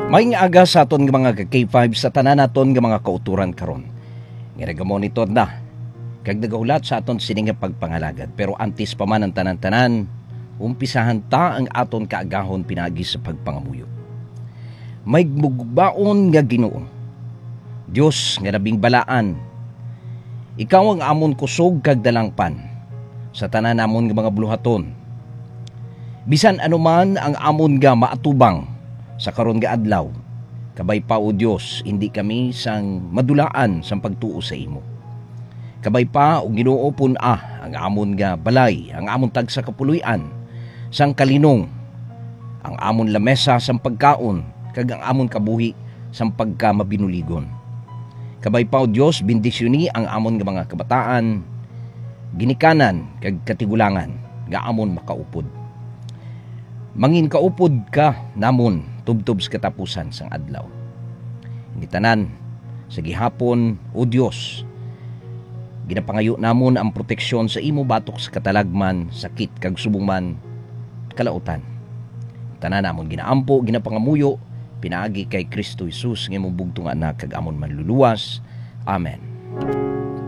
Maing aga sa aton nga mga K5 sa tanan naton nga mga kauturan karon. Nga nagamonitor na kag nagahulat sa aton sini nga pagpangalagad, pero antes pa man ang tanan-tanan, umpisahan ta ang aton kaagahon pinagi sa pagpangamuyo. May mugbaon nga Ginoo, Dios nga nabing balaan, ikaw ang amon kusog kag dalangpan sa tanan namon nga mga buluhaton. Bisan anuman ang amon nga maatubang sa karon nga adlaw, kabay pa o Dios, hindi kami sang madulaan sang pagtuo sa imo. Kabay pa o Ginoo pun ang amon nga balay, ang amon tag sa kapuloy-an, sang kalinong, ang amon lamesa sang pagkaon, kag ang amon kabuhi sang pagka mabinuligon. Kabay pa o Dios, bendisyoni ang amon nga mga kabataan, ginikanan kag katigulangan, nga amon makaupod. Mangin kaupod ka namon tubtob sa katapusan sang adlaw. Hindi tanan sa gihapon o Dios, ginapangayo namon ang proteksyon sa imo batok sa katalagman, sakit kag subong man kalautan. Tanan namon ginaampo, ginapangamuyo pinaagi kay Kristo Jesus nga imong bugtong anak kag amon manluluwas. Amen.